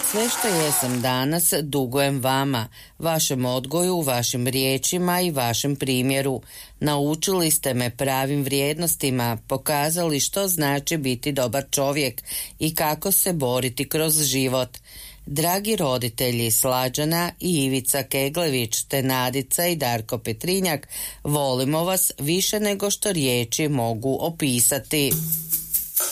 Sve što jesam danas dugujem vama, vašem odgoju, vašim riječima i vašem primjeru. Naučili ste me pravim vrijednostima, pokazali što znači biti dobar čovjek i kako se boriti kroz život. Dragi roditelji Slađana i Ivica Keglević te Nadica i Darko Petrinjak, volimo vas više nego što riječi mogu opisati.